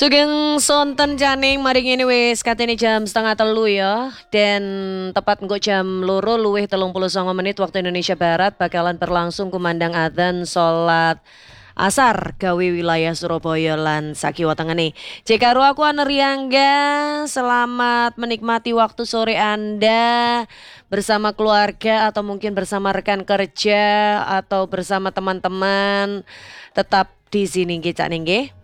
Sugeng sonten janing maring ini wis katene jam setengah telu ya. Dan tepat engko jam loro luwih 39 menit waktu Indonesia Barat bakalan berlangsung kumandang adzan salat asar gawe wilayah Surabaya lan sakiwa tengene. Jek karo aku Aneriangga, selamat menikmati waktu sore Anda bersama keluarga atau mungkin bersama rekan kerja atau bersama teman-teman. Tetap di sini nggih Cak Nggih.